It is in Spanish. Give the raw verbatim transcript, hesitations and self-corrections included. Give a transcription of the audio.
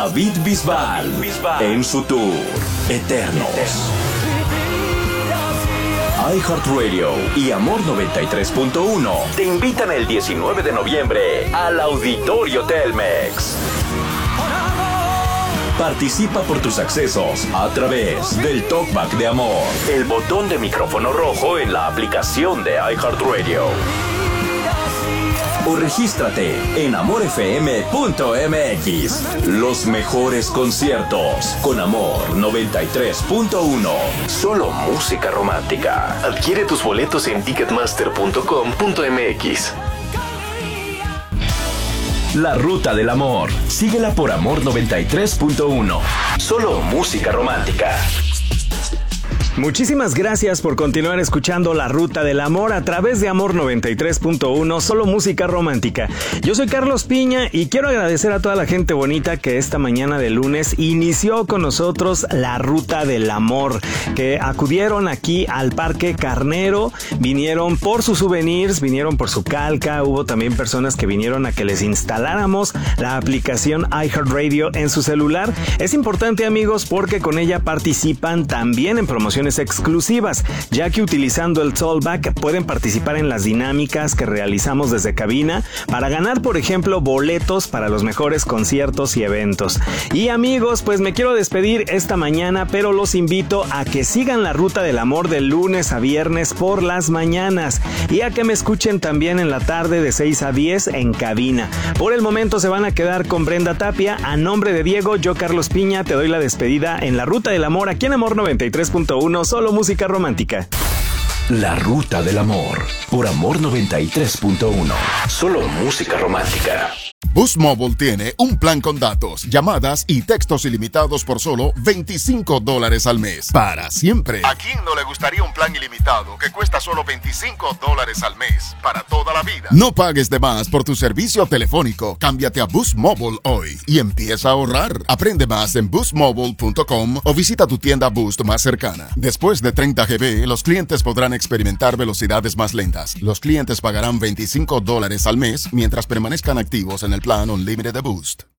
David Bisbal, en su tour Eternos. iHeartRadio y Amor noventa y tres punto uno te invitan el diecinueve de noviembre al Auditorio Telmex. Participa por tus accesos a través del Talkback de Amor, el botón de micrófono rojo en la aplicación de iHeartRadio. O regístrate en amor f m punto m x. Los mejores conciertos con Amor noventa y tres punto uno. Solo música romántica. Adquiere tus boletos en ticketmaster punto com punto m x. La Ruta del Amor. Síguela por Amor noventa y tres punto uno. Solo música romántica. Muchísimas gracias por continuar escuchando La Ruta del Amor a través de Amor noventa y tres punto uno, solo música romántica. Yo soy Carlos Piña y quiero agradecer a toda la gente bonita que esta mañana de lunes inició con nosotros La Ruta del Amor, que acudieron aquí al Parque Carnero, vinieron por sus souvenirs, vinieron por su calca. Hubo también personas que vinieron a que les instaláramos la aplicación iHeartRadio en su celular. Es importante, amigos, porque con ella participan también en promociones exclusivas, ya que utilizando el Tollback pueden participar en las dinámicas que realizamos desde cabina para ganar, por ejemplo, boletos para los mejores conciertos y eventos. Y amigos, pues me quiero despedir esta mañana, pero los invito a que sigan La Ruta del Amor de lunes a viernes por las mañanas y a que me escuchen también en la tarde de seis a diez en cabina. Por el momento se van a quedar con Brenda Tapia. A nombre de Diego, yo Carlos Piña te doy la despedida en La Ruta del Amor aquí en Amor noventa y tres punto uno. Solo música romántica. La Ruta del Amor por Amor noventa y tres punto uno. Solo música romántica. Boost Mobile tiene un plan con datos, llamadas y textos ilimitados por solo veinticinco dólares al mes. Para siempre. ¿A quién no le gustaría un plan ilimitado que cuesta solo veinticinco dólares al mes? Para toda la vida. No pagues de más por tu servicio telefónico. Cámbiate a Boost Mobile hoy y empieza a ahorrar. Aprende más en boost mobile punto com o visita tu tienda Boost más cercana. Después de treinta gigabytes, los clientes podrán experimentar velocidades más lentas. Los clientes pagarán veinticinco dólares al mes mientras permanezcan activos en el plan Unlimited de Boost.